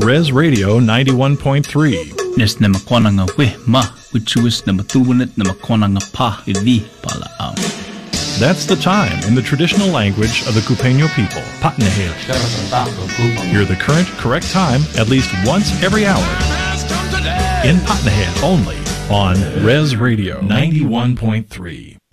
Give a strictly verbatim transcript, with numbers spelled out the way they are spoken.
Res Radio ninety-one point three. Nes na makwana nga we ma, wichuis na matuwanet na makwana nga pa, idi pala am. That's the time in the traditional language of the Cupeño people, Patnahil. Hear the current, correct time at least once every hour. In Patnahil only on Res Radio ninety-one point three.